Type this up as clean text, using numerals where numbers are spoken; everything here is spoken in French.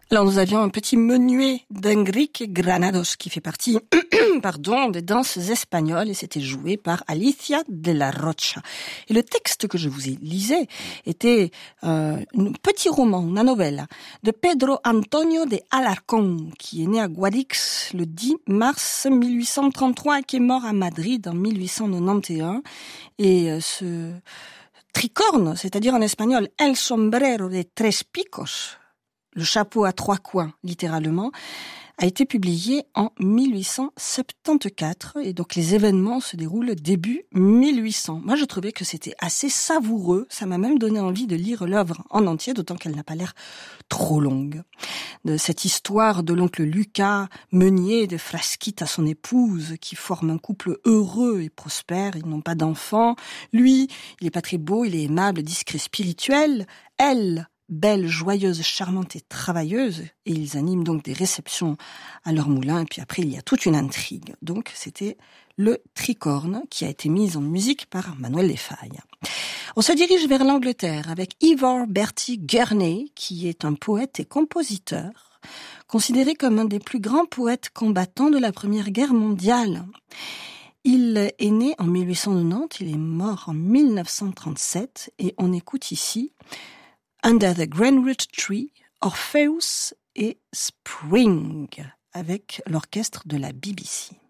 Alors nous avions un petit menuet d'Enrique Granados qui fait partie des danses espagnoles et c'était joué par Alicia de la Rocha. Et le texte que je vous lisais était un petit roman, une novella de Pedro Antonio de Alarcón qui est né à Guadix le 10 mars 1833 et qui est mort à Madrid en 1891. Et ce tricorne, c'est-à-dire en espagnol El sombrero de tres picos, le chapeau à trois coins, littéralement, a été publié en 1874 et donc les événements se déroulent début 1800. Moi, je trouvais que c'était assez savoureux. Ça m'a même donné envie de lire l'œuvre en entier, d'autant qu'elle n'a pas l'air trop longue. De cette histoire de l'oncle Lucas, meunier de Frasquita, son épouse, qui forment un couple heureux et prospère. Ils n'ont pas d'enfants. Lui, il est pas très beau, il est aimable, discret, spirituel. Elle, belle, joyeuse, charmante et travailleuse, et ils animent donc des réceptions à leur moulin, et puis après il y a toute une intrigue. Donc c'était le tricorne qui a été mis en musique par Manuel de Falla. On se dirige vers l'Angleterre avec Ivor Bertie Gurney, qui est un poète et compositeur, considéré comme un des plus grands poètes combattants de la Première Guerre mondiale. Il est né en 1890, il est mort en 1937, et on écoute ici Under the Greenwich Tree, Orpheus et Spring, avec l'orchestre de la BBC.